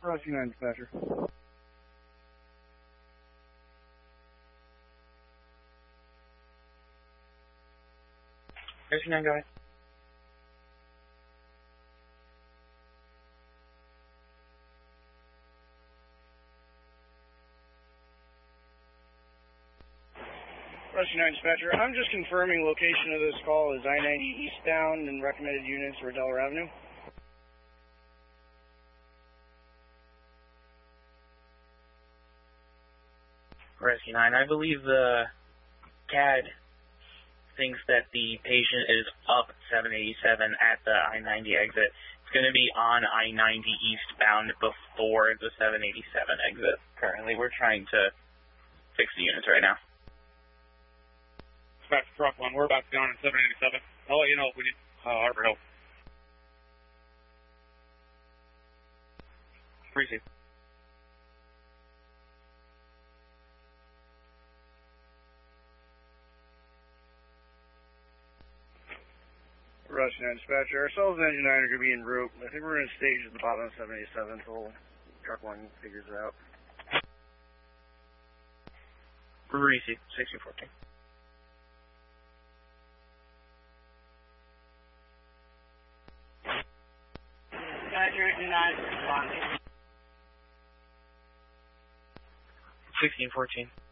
Rescue 9 dispatcher. Rescue 9, go ahead. Rescue 9 dispatcher, I'm just confirming location of this call is I-90 eastbound and recommended units are Delaware Avenue. Rescue 9, I believe the CAD thinks that the patient is up 787 at the I-90 exit. It's going to be on I-90 eastbound before the 787 exit. Currently, we're trying to fix the units right now. Dispatch truck 1, we're about to go on in 787. I'll let you know if we need Harbor Hill. Receive. Rescue 9 dispatcher, ourselves and Engine 9 are going to be en route. I think we're going to stage at the bottom of 787 until truck 1 figures it out. Receive, 1614. You're not responding. 1614.